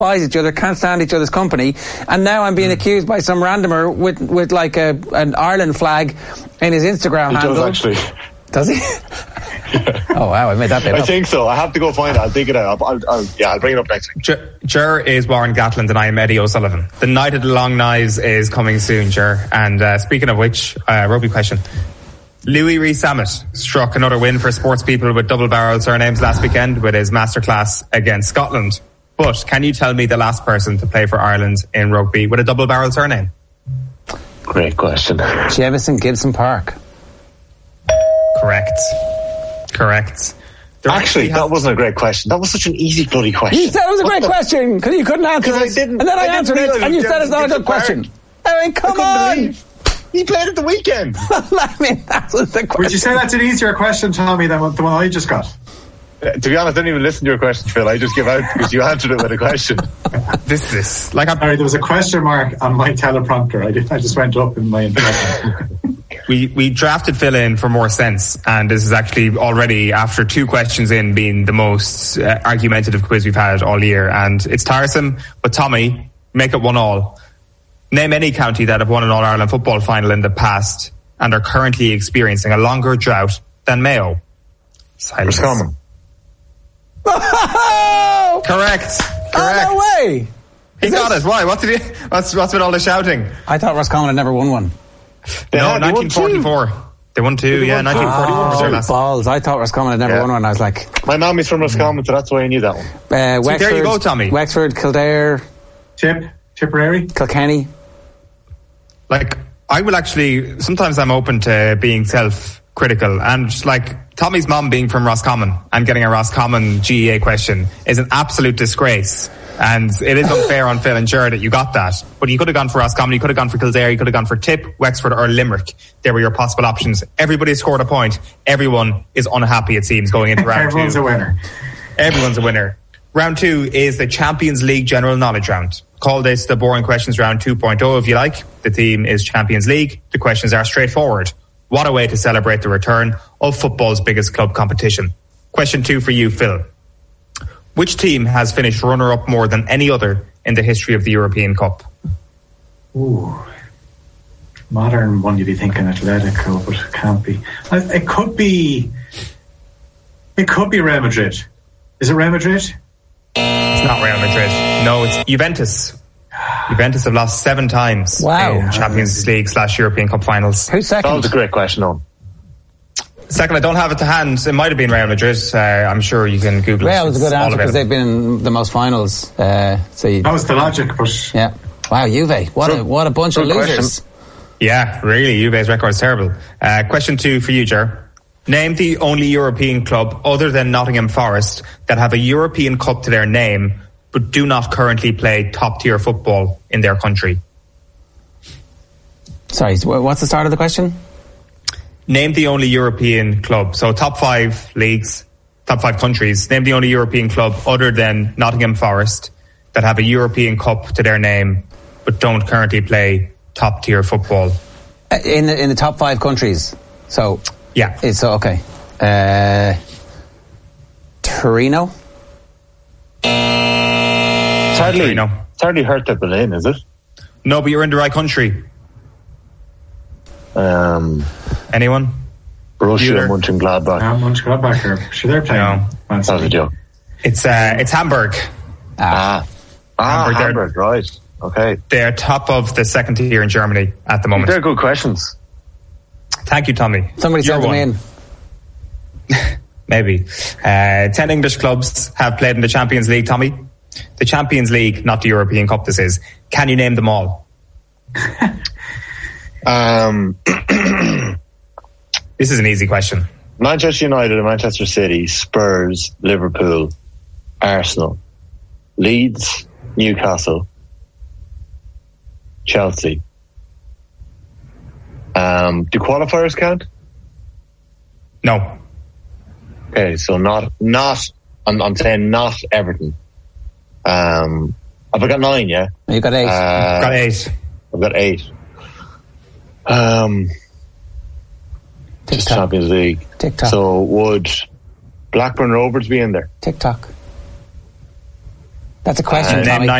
despise each other, can't stand each other's company, and now I'm being accused by some randomer with like an Ireland flag in his Instagram handle. He does actually. Does he? Oh wow, I made that bit up. I think so. I have to go find it. I'll dig it out. I'll bring it up next week. Ger is Warren Gatland and I am Eddie O'Sullivan. The Night of the Long Knives is coming soon, Ger. And speaking of which, rugby question. Louis Rees-Zammit struck another win for sports people with double-barrel surnames last weekend with his masterclass against Scotland. But can you tell me the last person to play for Ireland in rugby with a double-barrel surname? Great question. Jemison Gibson Park. Correct. Actually, that wasn't a great question. That was such an easy bloody question. You said it was a great question because you couldn't answer it. And then I answered it and you said it's not a good question. I mean, come on. He played at the weekend. I mean, that was the question. Would you say that's an easier question, Tommy, than the one I just got? To be honest, I didn't even listen to your question, Phil. I just give out because you answered it with a question. This. Like, sorry, there was a question mark on my teleprompter. I just went up in my introduction. We drafted Phil in for more sense, and this is actually already, after 2 questions in, being the most argumentative quiz we've had all year, and it's tiresome, but Tommy, make it 1-1. Name any county that have won an All-Ireland football final in the past and are currently experiencing a longer drought than Mayo. Silence. Roscommon. Correct. Oh, no way. He got it. Why? What's with all the shouting? I thought Roscommon had never won one. No, 1944. They won 2, yeah. 1944 was their last. Balls. I thought Roscommon had never won one. I was like... My mommy's from Roscommon, so that's why I knew that one. Wexford, there you go, Tommy. Wexford, Kildare... Tipperary? Kilkenny. Like, I will actually... Sometimes I'm open to being self-critical, and like, Tommy's mom being from Roscommon and getting a Roscommon GEA question is an absolute disgrace. And it is unfair on Phil and Ger that you got that. But you could have gone for Roscommon, you could have gone for Kildare, you could have gone for Tip, Wexford or Limerick. There were your possible options. Everybody scored a point. Everyone is unhappy, it seems, going into round 2. Everyone's a winner. Everyone's a winner. Round 2 is the Champions League General Knowledge Round. Call this the Boring Questions Round 2.0 if you like. The theme is Champions League. The questions are straightforward. What a way to celebrate the return of football's biggest club competition. Question 2 for you, Phil. Which team has finished runner-up more than any other in the history of the European Cup? Ooh. Modern one, you'd be thinking Atletico, but it can't be. It could be Real Madrid. Is it Real Madrid? It's not Real Madrid. No, it's Juventus. Juventus have lost 7 times in Champions League / European Cup finals. Who's second? That was a great question, Owen. Second, I don't have it to hand. It might have been Real Madrid. I'm sure you can Google it. Real was a good answer because they've been in the most finals. That was the logic, but... Yeah. Wow, Juve. What a bunch of losers. Question. Yeah, really. Juve's record is terrible. Question 2 for you, Ger. Name the only European club other than Nottingham Forest that have a European Cup to their name but do not currently play top-tier football in their country. Sorry, what's the start of the question? Name the only European club. So top 5 leagues, top 5 countries. Name the only European club other than Nottingham Forest that have a European Cup to their name but don't currently play top-tier football. In the top 5 countries. So... Yeah. It's okay. Torino? It's hardly hurt that Berlin, is it? No, but you're in the right country. Anyone? Borussia Mönchengladbach. Mönchengladbach here. Sure, they're playing. No. That's a joke. It's Hamburg. Hamburg, right. Okay. They're top of the second tier in Germany at the moment. They're good questions. Thank you, Tommy. Somebody sent them in. Maybe. 10 English clubs have played in the Champions League, Tommy. The Champions League, not the European Cup, this is. Can you name them all? This is an easy question. Manchester United and Manchester City, Spurs, Liverpool, Arsenal, Leeds, Newcastle, Chelsea. Do qualifiers count? No. Okay, so not. I'm saying not Everton. Have I got 9? Yeah. You got 8. Got 8. I've got 8. Champions League. TikTok. So would Blackburn Rovers be in there? TikTok. That's a question, Name Tommy.